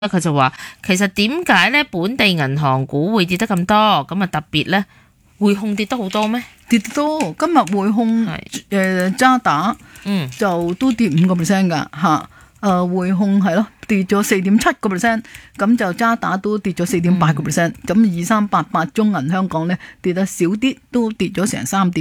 佢就話其實點解咧本地銀行股會跌得咁多？咁啊特別咧匯控跌得好多咩？ 跌得多，今日匯控渣打就都跌5%噶嚇。匯控係咯跌咗4.7%，咁就渣打都跌咗4.8%，咁2388中銀香港咧跌得少啲，都跌咗成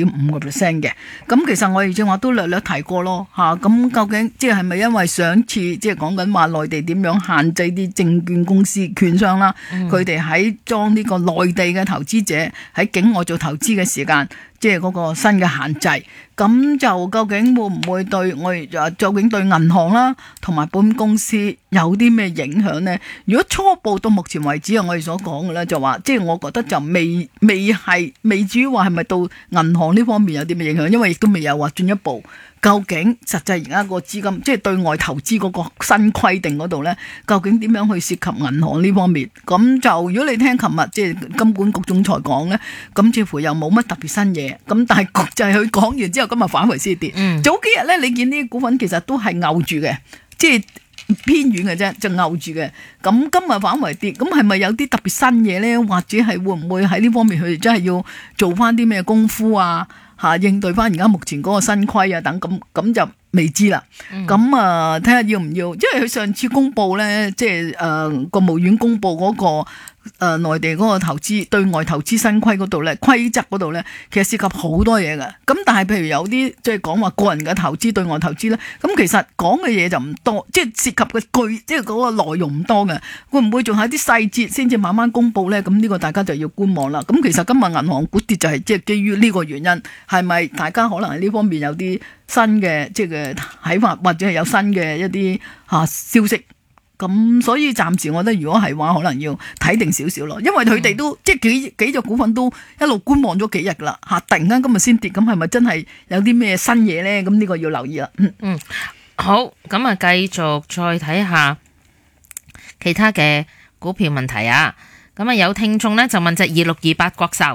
3.5% 嘅。咁其實我哋正話都略略提過咯嚇，咁究竟即係咪因為上次即係講緊話內地點樣限制啲證券公司券商啦，佢哋喺裝呢個內地嘅投資者喺境外做投資嘅時間，即係嗰個新嘅限制，咁就究竟會唔會對我哋究竟對銀行啦同埋保險公司有啲咩影響呢？如果初步到目前為止我哋所講嘅咧，就話即係我覺得就未至於話係咪到銀行呢方面有啲咩影響，因為亦都未有話進一步。究竟實際而家個資金即係對外投資嗰個新規定嗰度呢，究竟點樣去涉及銀行呢方面？咁就如果你聽琴日即係金管局總裁講呢，咁似乎又冇乜特別新嘢。咁但係就係佢講完之後，今日反回先跌。早幾日呢，你見啲股份其實都係拗住嘅，即係偏遠嘅啫，就拗住嘅。咁今日反回跌，咁係咪有啲特別新嘢呢？或者係會唔會喺呢方面佢哋真係要做翻啲咩功夫啊？應對翻而家目前嗰個新規啊等咁就未知啦。咁睇下要唔要，因為佢上次公布咧，即係國務院公布嗰個內地嗰個投資對外投資新規嗰度咧，規則嗰度咧，其實涉及好多嘢㗎。咁但係譬如有啲即係講話個人嘅投資對外投資咧，咁其實講嘅嘢就唔多，即係涉及嘅即係嗰個內容唔多嘅。會唔會仲係啲細節先至慢慢公布咧？咁呢個大家就要觀望啦。咁其實今日銀行股跌就係即係基於呢個原因。係咪大家可能喺呢方面有啲新嘅即係睇法，或者係有新嘅一啲消息？咁所以暫時我覺得如果係話，可能要睇定少少咯，因為佢哋都即係幾隻股份都一路觀望咗幾日啦嚇，突然間今日先跌，咁係咪真係有啲咩新嘢咧？咁呢個要留意啦。 好，咁啊繼續再睇下其他嘅股票問題啊。咁啊，有聽眾咧就問隻2628國壽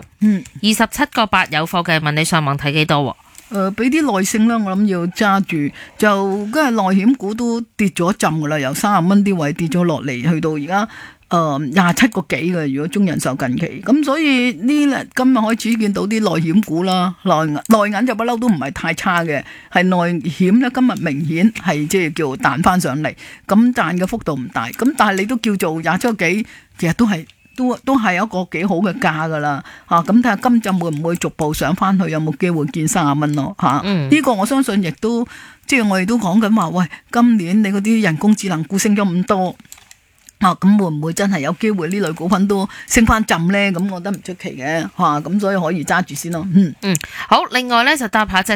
，27個8有貨嘅，問你上網睇幾多？ 俾啲耐性啦，我諗要揸住，就跟住內險股都跌咗一陣噶啦，由30蚊啲位跌咗落嚟，去到而家27個幾嘅。如果中人壽近期，咁所以今日開始見到啲內險股啦，內銀就不嬲都唔係太差嘅，係內險咧今日明顯係即係叫彈翻上嚟，咁彈嘅幅度唔大，咁但係你都叫做27個幾，其實都係。都係一個幾好嘅價噶啦嚇，咁睇下今陣會唔會逐步上翻去，有冇機會見30蚊咯嚇？呢個我相信亦都即係我哋都講緊話，喂，今年你嗰啲人工智能股升咗咁多咁會唔會真係有機會呢類股份都升翻浸咧？咁我覺得唔出奇嘅嚇，咁所以可以揸住先咯。 好，另外咧就搭下隻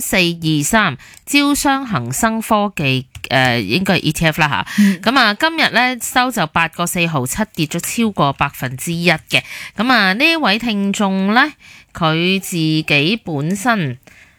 3423招商恒生科技。應該係 ETF 啦吓，咁啊今日咧收就8個4毫7，跌咗超過1%嘅。咁啊呢位聽眾咧，佢自己本身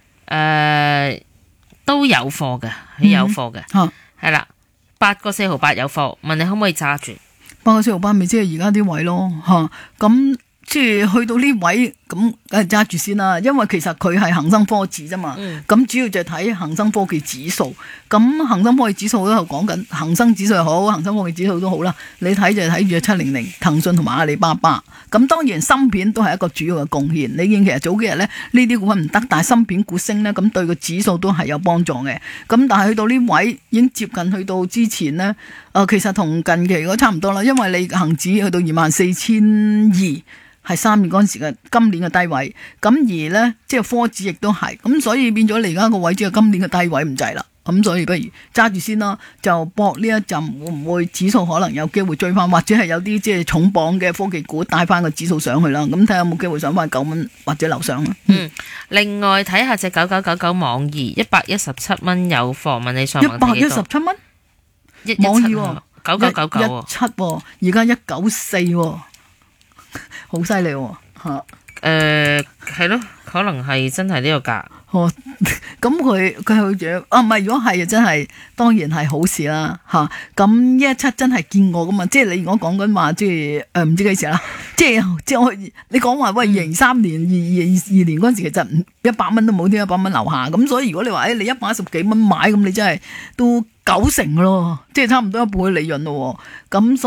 都有貨嘅，佢有貨嘅，係啦，8個4毫8有貨，問你可唔可以揸住 ？8個4毫8咪即係而家啲位咯嚇，咁。即係去到呢位咁，梗係揸住先啦。因為其實佢係恒生科指啫嘛，咁主要就係睇恒生科技指數。咁恒生科技指數都係講緊恒生指數又好，恒生科技指數都好啦。你睇就睇住700騰訊同埋阿里巴巴。咁當然芯片都係一個主要嘅貢獻。你見其實早幾日咧呢啲股份唔得，但係芯片股升咧，咁對個指數都係有幫助嘅。咁但係去到呢位已經接近去到之前咧，其實同近期嗰差唔多啦。因為你恒指去到24,200。係3月嗰陣時嘅今年嘅低位，咁而呢，即係科指亦都係，咁所以變咗你而家個位只係今年嘅低位唔滯啦，咁所以不如揸住先啦，就搏呢一陣會唔會指數可能有機會追翻，或者係有啲即係重磅嘅科技股帶翻個指數上去啦，咁睇下有冇機會上翻9蚊或者樓上啦。 另外睇下隻9999網易117蚊有貨，問你上網睇幾多 ？117蚊，網易 9999 17，而家194。好犀利喎嚇！ 係咯，可能係真係呢個價。 咁佢去咗唔係，如果係真係當然係好事啦嚇。咁117真係見過噶嘛？即係你如果講緊話，即係唔知幾時啦。即係我你講話喂，2023年2022年嗰陣時，其實100蚊都冇添，100蚊樓下。咁所以如果你話你110幾蚊買，咁你真係都90%咯，即係差唔多一半嘅利潤咯。咁